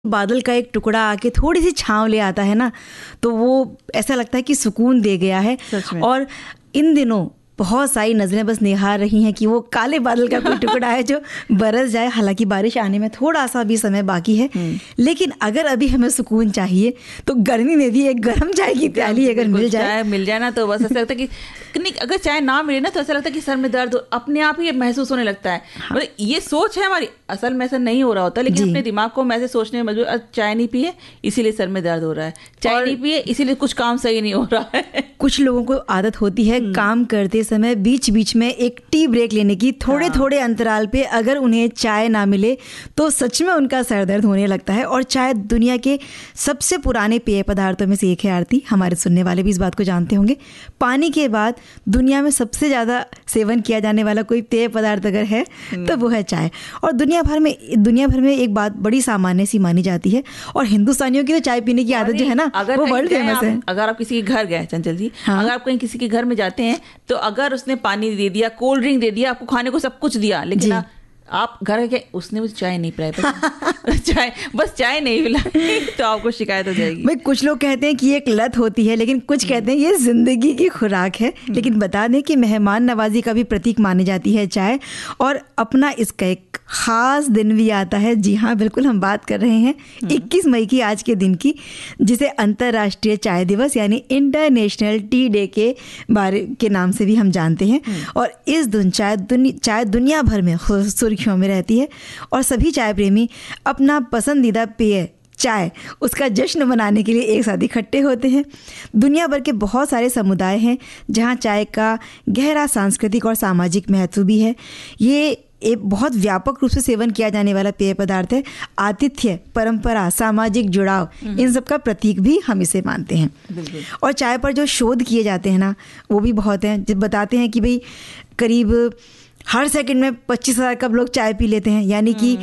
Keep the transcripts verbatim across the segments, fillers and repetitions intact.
बादल का एक टुकड़ा आके थोड़ी सी छांव ले आता है ना, तो वो ऐसा लगता है कि सुकून दे गया है। और इन दिनों बहुत सारी नज़रें बस निहार रही हैं कि वो काले बादल का कोई टुकड़ा है जो बरस जाए। हालांकि बारिश आने में थोड़ा सा भी समय बाकी है, लेकिन अगर अभी हमें सुकून चाहिए तो गर्मी में भी एक गर्म चाय की प्याली अगर मिल जाए चाय मिल जाए ना, तो बस ऐसा लगता है कि अगर चाय ना मिले ना तो ऐसा लगता है कि सर में दर्द अपने आप ही महसूस होने लगता है। हाँ। मतलब ये सोच है हमारी, असल में ऐसा नहीं हो रहा होता, लेकिन अपने दिमाग को हम ऐसे सोचने में मजबूर, चाय नहीं पिए इसीलिए सर में दर्द हो रहा है, चाय नहीं पिए इसीलिए कुछ काम सही नहीं हो रहा है। कुछ लोगों को आदत होती है काम करते समय बीच बीच में एक टी ब्रेक लेने की। थोड़े हाँ। थोड़े अंतराल पे अगर उन्हें चाय ना मिले तो सच में उनका सर दर्द होने लगता है। और चाय दुनिया के सबसे पुराने पेय पदार्थों में से एक है। आरती, हमारे सुनने वाले भी इस बात को जानते होंगे। पानी के बाद दुनिया में सबसे ज़्यादा सेवन किया जाने वाला कोई पेय पदार्थ अगर है तो वो है चाय। और दुनिया भर में दुनिया भर में एक बात बड़ी सामान्य सी मानी जाती है, और हिंदुस्तानियों की तो चाय पीने की आदत जो है ना, वो वर्ल्ड फेमस है। अगर आप किसी के घर गए चंचल जी, हाँ? अगर आप कहीं किसी के घर में जाते हैं तो अगर उसने पानी दे दिया, कोल्ड ड्रिंक दे दिया, आपको खाने को सब कुछ दिया, लेकिन आप घर के उसने मुझे चाय नहीं पिलाई, चाय बस चाय नहीं पिलाई तो आपको शिकायत हो जाएगी। भाई कुछ लोग कहते हैं कि ये एक लत होती है, लेकिन कुछ कहते हैं ये जिंदगी की खुराक है। लेकिन बता दें कि मेहमान नवाजी का भी प्रतीक मानी जाती है चाय, और अपना इसका एक खास दिन भी आता है। जी हाँ, बिल्कुल, हम बात कर रहे हैं इक्कीस मई की, आज के दिन की, जिसे अंतर्राष्ट्रीय चाय दिवस यानी इंटरनेशनल टी डे के बारे के नाम से भी हम जानते हैं। और इस दिन चाय दुनि, चाय दुनिया भर में सुर्खियों में रहती है, और सभी चाय प्रेमी अपना पसंदीदा पेय चाय उसका जश्न मनाने के लिए एक साथ इकट्ठे होते हैं। दुनिया भर के बहुत सारे समुदाय हैं जहां चाय का गहरा सांस्कृतिक और सामाजिक महत्व भी है। ये एक बहुत व्यापक रूप से सेवन किया जाने वाला पेय पदार्थ है। आतिथ्य, परंपरा, सामाजिक जुड़ाव, इन सब का प्रतीक भी हम इसे मानते हैं। और चाय पर जो शोध किए जाते हैं ना, वो भी बहुत हैं। जब बताते हैं कि भाई करीब हर सेकंड में पच्चीस हज़ार कप लोग चाय पी लेते हैं, यानी कि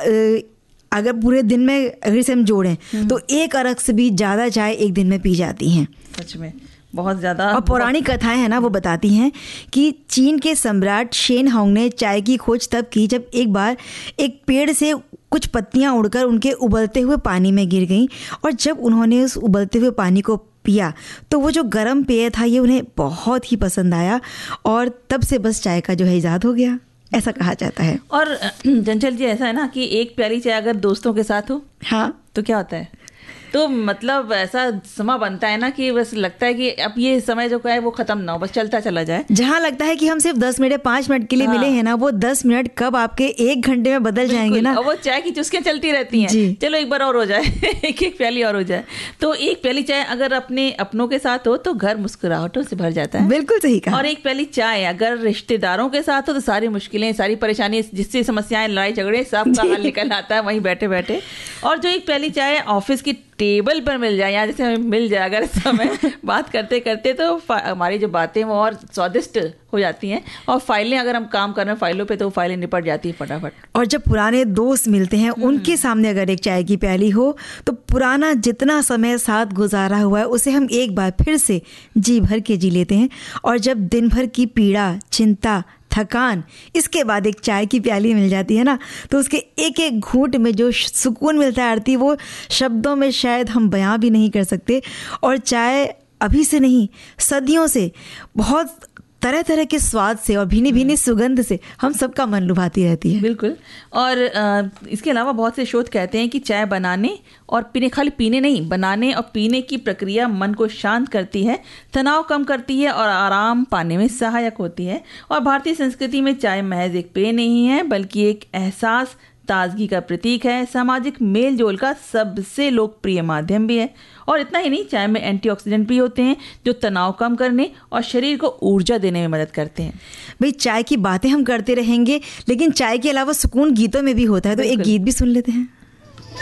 अगर पूरे दिन में अगर इसे हम जोड़ें तो एक अरग से भी ज़्यादा चाय एक दिन में पी जाती हैं। सच में बहुत ज़्यादा। और पौराणिक कथाएं हैं ना, वो बताती हैं कि चीन के सम्राट शेन हांग ने चाय की खोज तब की जब एक बार एक पेड़ से कुछ पत्तियां उड़कर उनके उबलते हुए पानी में गिर गईं, और जब उन्होंने उस उबलते हुए पानी को पिया तो वो जो गर्म पेय था ये उन्हें बहुत ही पसंद आया, और तब से बस चाय का जो है इजाद हो गया, ऐसा कहा जाता है। और चंचल जी, ऐसा है ना कि एक प्याली चाय अगर दोस्तों के साथ हो, हाँ, तो क्या होता है, तो मतलब ऐसा समय बनता है ना कि बस लगता है कि अब ये समय जो है वो खत्म ना हो, बस चलता चला जाए। जहाँ लगता है कि हम सिर्फ दस मिनट पाँच मिनट के लिए हाँ। मिले हैं ना, वो दस मिनट कब आपके एक घंटे में बदल जाएंगे ना। और वो चाय की चुस्कियां चलती रहती हैं, चलो एक बार और हो जाए एक एक प्याली और हो जाए। तो एक प्याली चाय अगर अपने अपनों के साथ हो तो घर मुस्कुराहटों से भर जाता है। बिल्कुल सही कहा। और एक प्याली चाय अगर रिश्तेदारों के साथ हो तो सारी मुश्किलें, सारी परेशानी, जिससे समस्याएं, लड़ाई झगड़े, सब का हल निकल आता है वहीं बैठे बैठे। और जो एक प्याली चाय ऑफिस की टेबल पर मिल जाए, या जैसे हमें मिल जाए अगर समय बात करते करते, तो हमारी जो बातें वो और स्वादिष्ट हो जाती हैं। और फाइलें, अगर हम काम कर रहे हैं फाइलों पे, तो फाइलें निपट जाती हैं फटाफट। और जब पुराने दोस्त मिलते हैं उनके सामने अगर एक चाय की प्याली हो तो पुराना जितना समय साथ गुजारा हुआ है उसे हम एक बार फिर से जी भर के जी लेते हैं। और जब दिन भर की पीड़ा, चिंता, थकान, इसके बाद एक चाय की प्याली मिल जाती है ना, तो उसके एक एक घूंट में जो सुकून मिलता है आरती, वो शब्दों में शायद हम बयां भी नहीं कर सकते। और चाय अभी से नहीं, सदियों से बहुत तरह तरह के स्वाद से और भीनी भीनी सुगंध से हम सबका मन लुभाती रहती है। बिल्कुल। और आ, इसके अलावा बहुत से शोध कहते हैं कि चाय बनाने और पीने, खाली पीने नहीं, बनाने और पीने की प्रक्रिया मन को शांत करती है, तनाव कम करती है और आराम पाने में सहायक होती है। और भारतीय संस्कृति में चाय महज एक पेय नहीं है, बल्कि एक एहसास, ताजगी का प्रतीक है, सामाजिक मेल जोल का सबसे लोकप्रिय माध्यम भी है। और इतना ही नहीं, चाय में एंटीऑक्सीडेंट भी होते हैं जो तनाव कम करने और शरीर को ऊर्जा देने में मदद करते हैं। भाई चाय की बातें हम करते रहेंगे, लेकिन चाय के अलावा सुकून गीतों में भी होता है, तो एक गीत भी सुन लेते हैं।